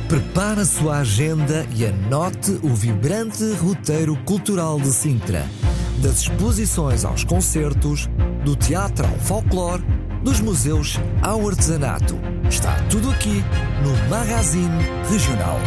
Prepare a sua agenda e anote o vibrante roteiro cultural de Sintra. Das exposições aos concertos, do teatro ao folclore, dos museus ao artesanato. Está tudo aqui no Magazine Regional.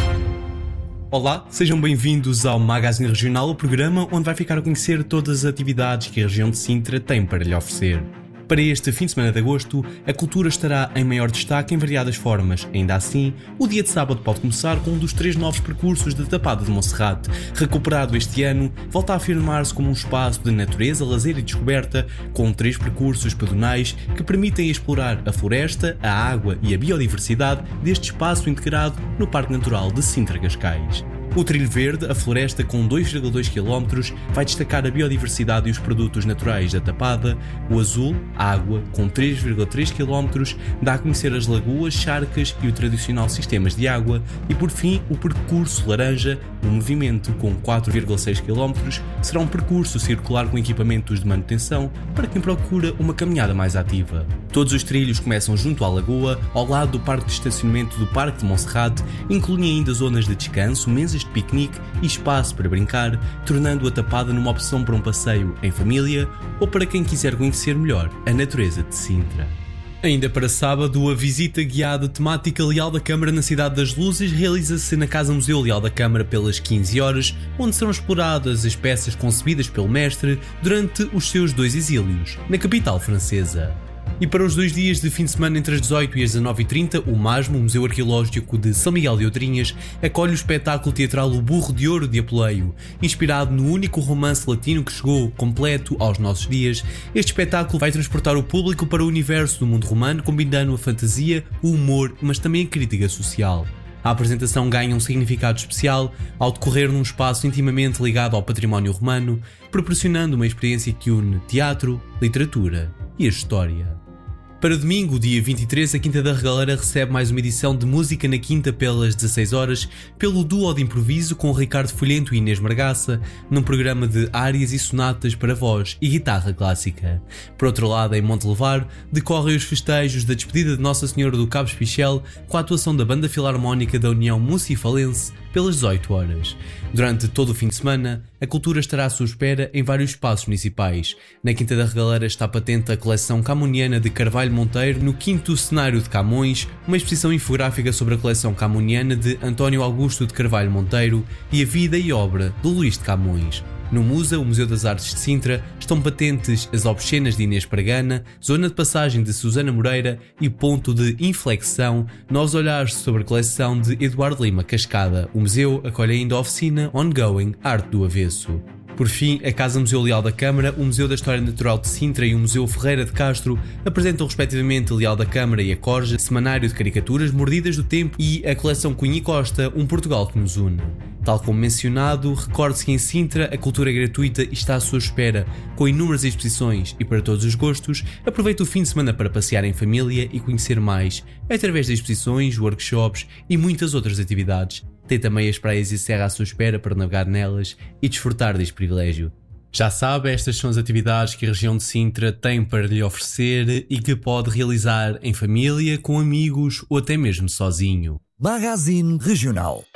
Olá, sejam bem-vindos ao Magazine Regional, o programa onde vai ficar a conhecer todas as atividades que a região de Sintra tem para lhe oferecer. Para este fim de semana de agosto, a cultura estará em maior destaque em variadas formas. Ainda assim, o dia de sábado pode começar com um dos 3 novos percursos da Tapada de Monserrate. Recuperado este ano, volta a afirmar-se como um espaço de natureza, lazer e descoberta, com 3 percursos pedonais que permitem explorar a floresta, a água e a biodiversidade deste espaço integrado no Parque Natural de Sintra-Cascais. O Trilho Verde, a floresta com 2,2 km, vai destacar a biodiversidade e os produtos naturais da Tapada. O Azul, a água, com 3,3 km, dá a conhecer as lagoas, charcas e o tradicional sistemas de água. E por fim, o Percurso Laranja, um movimento com 4,6 km, será um percurso circular com equipamentos de manutenção para quem procura uma caminhada mais ativa. Todos os trilhos começam junto à lagoa, ao lado do parque de estacionamento do Parque de Monserrate, incluem ainda zonas de descanso, mesas de piquenique e espaço para brincar, tornando a Tapada numa opção para um passeio em família ou para quem quiser conhecer melhor a natureza de Sintra. Ainda para sábado, a visita guiada temática Leal da Câmara na Cidade das Luzes realiza-se na Casa Museu Leal da Câmara pelas 15 horas, onde serão exploradas as peças concebidas pelo mestre durante os seus 2 exílios, na capital francesa. E para os 2 dias de fim de semana entre as 18 e as 19h30, o MASMO, o Museu Arqueológico de São Miguel de Outrinhas, acolhe o espetáculo teatral O Burro de Ouro de Apuleio. Inspirado no único romance latino que chegou completo aos nossos dias, este espetáculo vai transportar o público para o universo do mundo romano, combinando a fantasia, o humor, mas também a crítica social. A apresentação ganha um significado especial ao decorrer num espaço intimamente ligado ao património romano, proporcionando uma experiência que une teatro, literatura e a história. Para domingo, dia 23, a Quinta da Regaleira recebe mais uma edição de Música na Quinta pelas 16 horas, pelo duo de improviso com Ricardo Folhento e Inês Margaça, num programa de árias e sonatas para voz e guitarra clássica. Por outro lado, em Montelevar, decorrem os festejos da despedida de Nossa Senhora do Cabo Espichel com a atuação da Banda Filarmónica da União Mucifalense pelas 18 horas. Durante todo o fim de semana, a cultura estará à sua espera em vários espaços municipais. Na Quinta da Regaleira está patente a coleção camuniana de Carvalho Monteiro no 5º cenário de Camões, uma exposição infográfica sobre a coleção camuniana de António Augusto de Carvalho Monteiro e a vida e obra de Luís de Camões. No MUSA, o Museu das Artes de Sintra, estão patentes as obscenas de Inês Pregana, zona de passagem de Susana Moreira e ponto de inflexão, novos olhares sobre a coleção de Eduardo Lima Cascada. O museu acolhe ainda a oficina Ongoing Arte do Avesso. Por fim, a Casa Museu Leal da Câmara, o Museu da História Natural de Sintra e o Museu Ferreira de Castro apresentam respectivamente Leal da Câmara e a Corja, semanário de caricaturas mordidas do tempo e a coleção Cunha e Costa, um Portugal que nos une. Tal como mencionado, recorde-se que em Sintra a cultura é gratuita e está à sua espera, com inúmeras exposições e para todos os gostos. Aproveite o fim de semana para passear em família e conhecer mais, através de exposições, workshops e muitas outras atividades. Tem também as praias e serra à sua espera para navegar nelas e desfrutar deste privilégio. Já sabe, estas são as atividades que a região de Sintra tem para lhe oferecer e que pode realizar em família, com amigos ou até mesmo sozinho. Magazine Regional.